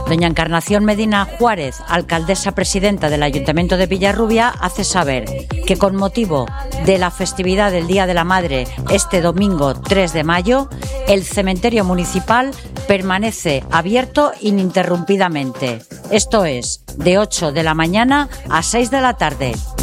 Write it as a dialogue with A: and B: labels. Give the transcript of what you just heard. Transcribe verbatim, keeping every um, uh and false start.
A: Doña Encarnación Medina Juárez, alcaldesa presidenta del Ayuntamiento de Villarrubia, hace saber que con motivo de la festividad del Día de la Madre este domingo tres de mayo, el cementerio municipal permanece abierto ininterrumpidamente. Esto es, de ocho de la mañana a seis de la tarde.